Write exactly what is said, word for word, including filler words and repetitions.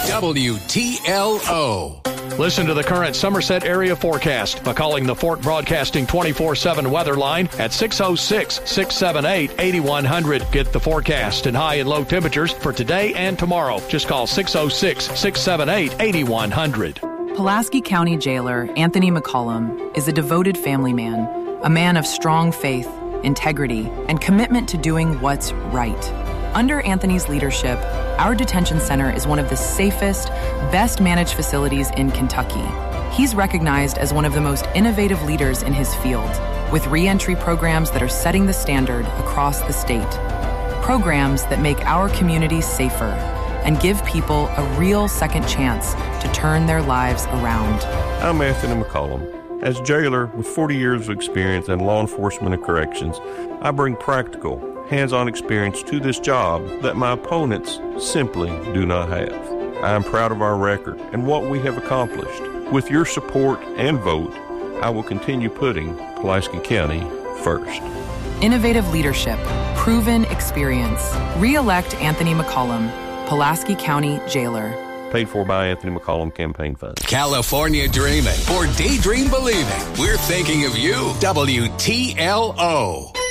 W T L O. Listen to the current Somerset area forecast by calling the Fort Broadcasting twenty-four seven weather line at six oh six, six seven eight, eight one zero zero. Get the forecast and high and low temperatures for today and tomorrow. Just call six oh six, six seven eight, eight one zero zero. Pulaski County Jailer Anthony McCollum is a devoted family man, a man of strong faith, integrity, and commitment to doing what's right. Under Anthony's leadership, our detention center is one of the safest, best-managed facilities in Kentucky. He's recognized as one of the most innovative leaders in his field, with reentry programs that are setting the standard across the state. Programs that make our communities safer and give people a real second chance to turn their lives around. I'm Anthony McCollum. As jailer with forty years of experience in law enforcement and corrections, I bring practical, hands-on experience to this job that my opponents simply do not have. I am proud of our record and what we have accomplished. With your support and vote, I will continue putting Pulaski County first. Innovative leadership, proven experience. Re-elect Anthony McCollum, Pulaski County Jailer. Paid for by Anthony McCollum Campaign Fund. California dreaming or daydream believing. We're thinking of you. W T L O.